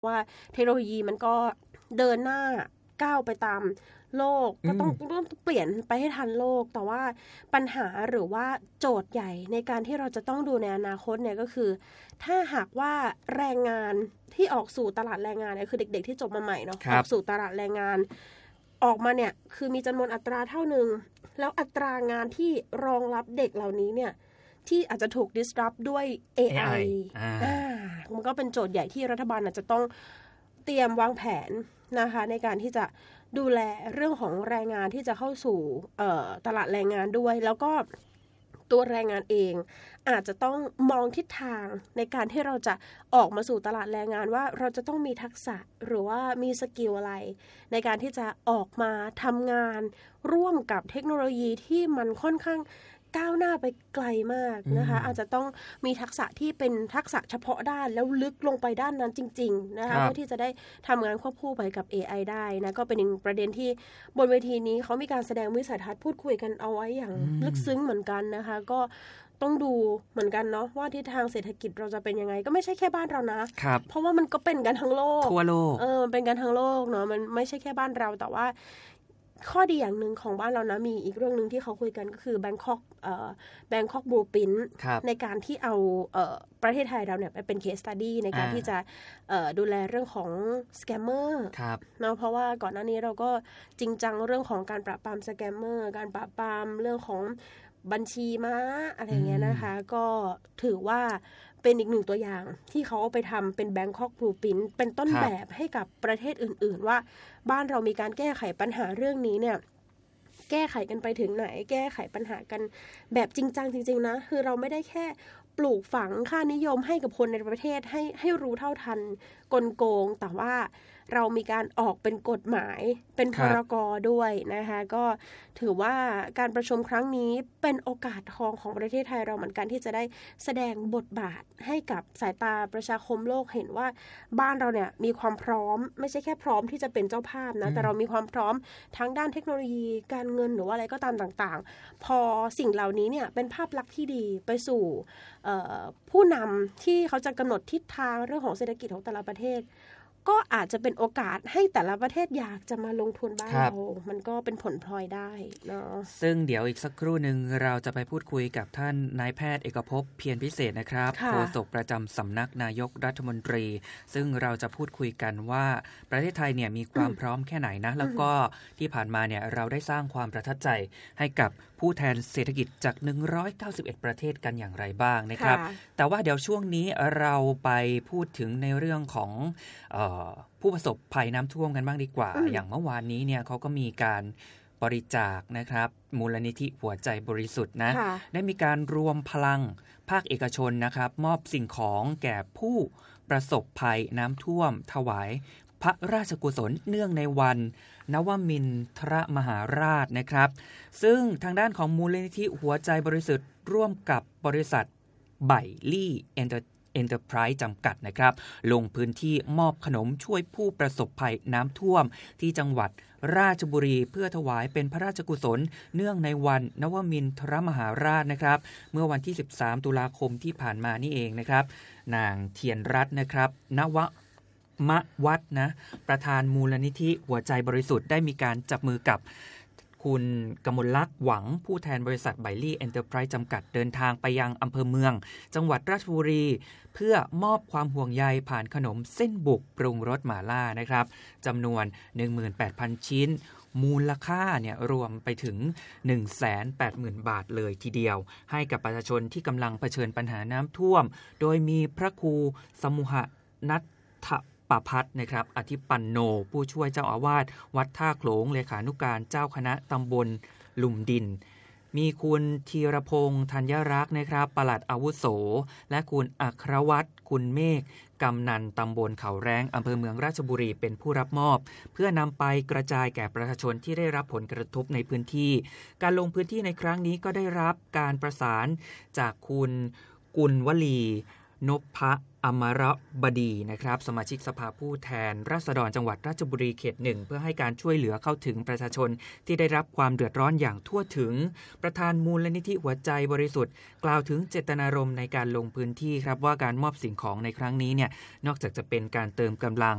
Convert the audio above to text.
ว่าเทคโนโลยีมันก็เดินหน้าก้าวไปตามโลกก็ต้องเปลี่ยนไปให้ทันโลกแต่ว่าปัญหาหรือว่าโจทย์ใหญ่ในการที่เราจะต้องดูในอนาคตเนี่ยก็คือถ้าหากว่าแรงงานที่ออกสู่ตลาดแรงงานเนี่ยคือเด็กๆที่จบมาใหม่เนาะออกสู่ตลาดแรงงานออกมาเนี่ยคือมีจำนวนอัตราเท่านึงแล้วอัตรางานที่รองรับเด็กเหล่านี้เนี่ยที่อาจจะถูก disrupt ด้วย AI มันก็เป็นโจทย์ใหญ่ที่รัฐบาลอาจจะต้องเตรียมวางแผนนะคะในการที่จะดูแลเรื่องของแรงงานที่จะเข้าสู่ตลาดแรงงานด้วยแล้วก็ตัวแรงงานเองอาจจะต้องมองทิศทางในการที่เราจะออกมาสู่ตลาดแรงงานว่าเราจะต้องมีทักษะหรือว่ามีสกิลอะไรในการที่จะออกมาทำงานร่วมกับเทคโนโลยีที่มันค่อนข้างก้าวหน้าไปไกลมากนะคะอาจจะต้องมีทักษะที่เป็นทักษะเฉพาะด้านแล้วลึกลงไปด้านนั้นจริงๆนะคะเพื่อที่จะได้ทำงานควบคู่ไปกับ AI ได้นะก็เป็นอีกประเด็นที่บนเวทีนี้เขามีการแสดงวิสัยทัศน์พูดคุยกันเอาไว้อย่างลึกซึ้งเหมือนกันนะคะก็ต้องดูเหมือนกันเนาะว่าทิศทางเศรษฐกิจเราจะเป็นยังไงก็ไม่ใช่แค่บ้านเรานะเพราะว่ามันก็เป็นกันทั้งโลกทั่วโลกมันเป็นกันทั้งโลกเนาะมันไม่ใช่แค่บ้านเราแต่ว่าข้อดีอย่างหนึ่งของบ้านเรานะมีอีกเรื่องนึงที่เขาคุยกันก็คือ Bangkok Blueprint ในการที่เอาประเทศไทยเราเนี่ยไปเป็น case study ในการที่จะดูแลเรื่องของ scammer เนาะเพราะว่าก่อนหน้านี้เราก็จริงจังเรื่องของการปราบปราม scammer การปราบปรามเรื่องของบัญชีม้าอะไรเงี้ยนะคะก็ถือว่าเป็นอีกหนึ่งตัวอย่างที่เขาเอาไปทำเป็น Bangkok Blueprint เป็นต้นแบบให้กับประเทศอื่นๆว่าบ้านเรามีการแก้ไขปัญหาเรื่องนี้เนี่ยแก้ไขกันไปถึงไหนแก้ไขปัญหากันแบบจริงจังจริงๆนะคือเราไม่ได้แค่ปลูกฝังค่านิยมให้กับคนในประเทศให้รู้เท่าทันกลโกงแต่ว่าเรามีการออกเป็นกฎหมายเป็นพรก.ด้วยนะคะก็ถือว่าการประชุมครั้งนี้เป็นโอกาสทองของประเทศไทยเราเหมือนกันที่จะได้แสดงบทบาทให้กับสายตาประชาคมโลกเห็นว่าบ้านเราเนี่ยมีความพร้อมไม่ใช่แค่พร้อมที่จะเป็นเจ้าภาพนะแต่เรามีความพร้อมทั้งด้านเทคโนโลยีการเงินหรือว่าอะไรก็ตามต่างๆพอสิ่งเหล่านี้เนี่ยเป็นภาพลักษณ์ที่ดีไปสู่ผู้นำที่เขาจะกำหนดทิศทางเรื่องของเศรษฐกิจของแต่ละประเทศก็อาจจะเป็นโอกาสให้แต่ละประเทศอยากจะมาลงทุนบ้านเรามันก็เป็นผลพลอยได้เนาะซึ่งเดี๋ยวอีกสักครู่นึงเราจะไปพูดคุยกับท่านนายแพทย์เอกภพเพียรพิเศษนะครับโฆษกประจำสำนักนายกรัฐมนตรีซึ่งเราจะพูดคุยกันว่าประเทศไทยเนี่ยมีความพร้อมแค่ไหนนะแล้วก็ที่ผ่านมาเนี่ยเราได้สร้างความประทับใจให้กับผู้แทนเศรษฐกิจจาก191ประเทศกันอย่างไรบ้างนะครับแต่ว่าเดี๋ยวช่วงนี้เราไปพูดถึงในเรื่องของผู้ประสบภัยน้ำท่วมกันบ้างดีกว่าอย่างเมื่อวานนี้เนี่ยเขาก็มีการบริจาคนะครับมูลนิธิหัวใจบริสุทธิ์นะได้มีการรวมพลังภาคเอกชนนะครับมอบสิ่งของแก่ผู้ประสบภัยน้ำท่วมถวายพระราชกุศลเนื่องในวันนวมินทรมหาราชนะครับซึ่งทางด้านของมูลนิธิหัวใจบริสุทธิ์ร่วมกับบริษัทไบลี่เอ็นเตอร์ไพรส์จำกัดนะครับลงพื้นที่มอบขนมช่วยผู้ประสบภัยน้ำท่วมที่จังหวัดราชบุรีเพื่อถวายเป็นพระราชกุศลเนื่องในวันนวมินทรมหาราชนะครับเมื่อวันที่13ตุลาคมที่ผ่านมานี่เองนะครับนางเทียนรัตน์นะครับนวมวัฒน์นะประธานมูลนิธิหัวใจบริสุทธิ์ได้มีการจับมือกับคุณกมลลักษณ์หวังผู้แทนบริษัทไบลี่เอ็นเตอร์ไพรส์จำกัดเดินทางไปยังอำเภอเมืองจังหวัดราชบุรีเพื่อมอบความห่วงใยผ่านขนมเส้นบุกปรุงรสหม่าล่านะครับจำนวน 18,000 ชิ้นมูลค่าเนี่ยรวมไปถึง 180,000 บาทเลยทีเดียวให้กับประชาชนที่กำลังเผชิญปัญหาน้ำท่วมโดยมีพระครูสมุหนัทประพัฒน์นะครับอธิปันโนผู้ช่วยเจ้าอาวาสวัดท่าโขลงเลขานุการเจ้าคณะตำบลหลุมดินมีคุณธีรพงษ์ธัญรักษ์นะครับปลัดอาวุโสและคุณอัครวัฒน์คุณเมฆกำนันตำบลเขาแร้งอำเภอเมืองราชบุรีเป็นผู้รับมอบเพื่อนำไปกระจายแก่ประชาชนที่ได้รับผลกระทบในพื้นที่การลงพื้นที่ในครั้งนี้ก็ได้รับการประสานจากคุณกุลวลีนพอมรบดีนะครับสมาชิกสภาผู้แทนราษฎรจังหวัดราชบุรีเขต 1เพื่อให้การช่วยเหลือเข้าถึงประชาชนที่ได้รับความเดือดร้อนอย่างทั่วถึงประธานมูลนิธิหัวใจบริสุทธิ์กล่าวถึงเจตนารมณ์ในการลงพื้นที่ครับว่าการมอบสิ่งของในครั้งนี้เนี่ยนอกจากจะเป็นการเติมกำลัง